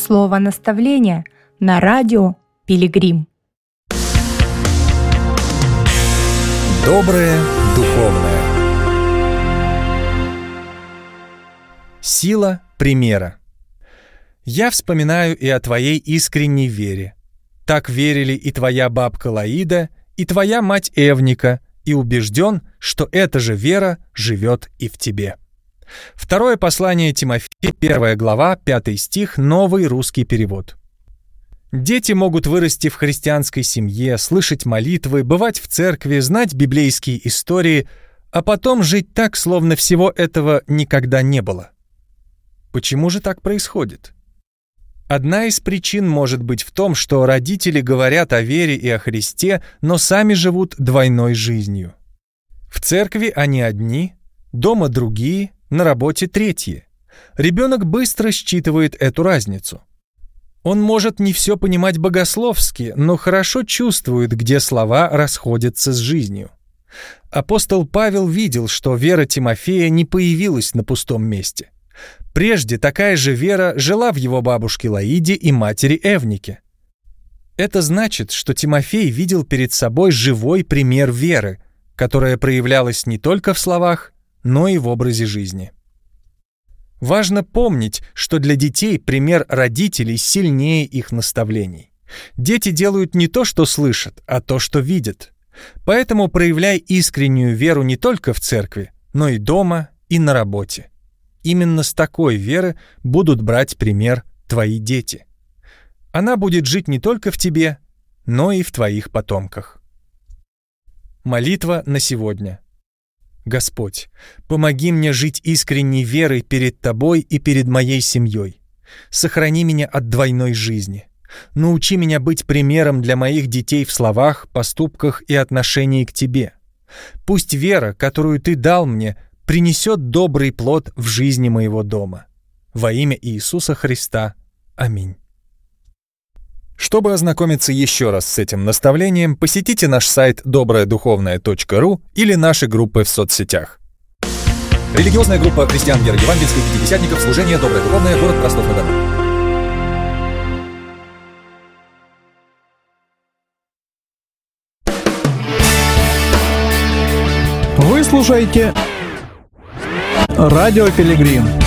Слово наставления на радио Пилигрим. Доброе духовное. Сила примера. Я вспоминаю и о твоей искренней вере. Так верили и твоя бабка Лаида, и твоя мать Эвника, и убежден, что эта же вера живет и в тебе. Второе послание Тимофея, 1 глава, 5 стих, новый русский перевод. Дети могут вырасти в христианской семье, слышать молитвы, бывать в церкви, знать библейские истории, а потом жить так, словно всего этого никогда не было. Почему же так происходит? Одна из причин может быть в том, что родители говорят о вере и о Христе, но сами живут двойной жизнью. В церкви они одни, дома другие, на работе третьи. Ребенок быстро считывает эту разницу. Он может не все понимать богословски, но хорошо чувствует, где слова расходятся с жизнью. Апостол Павел видел, что вера Тимофея не появилась на пустом месте. Прежде такая же вера жила в его бабушке Лаиде и матери Эвнике. Это значит, что Тимофей видел перед собой живой пример веры, которая проявлялась не только в словах, но и в образе жизни. Важно помнить, что для детей пример родителей сильнее их наставлений. Дети делают не то, что слышат, а то, что видят. Поэтому проявляй искреннюю веру не только в церкви, но и дома, и на работе. Именно с такой веры будут брать пример твои дети. Она будет жить не только в тебе, но и в твоих потомках. Молитва на сегодня. Господь, помоги мне жить искренней верой перед Тобой и перед моей семьей. Сохрани меня от двойной жизни. Научи меня быть примером для моих детей в словах, поступках и отношении к Тебе. Пусть вера, которую Ты дал мне, принесет добрый плод в жизни моего дома. Во имя Иисуса Христа. Аминь. Чтобы ознакомиться еще раз с этим наставлением, посетите наш сайт доброядуховное.ру или наши группы в соцсетях. Религиозная группа христиан веры евангельской пятидесятников, служение Доброе Духовное, город Ростов-на-Дону. Вы слушаете радио Пилигрим.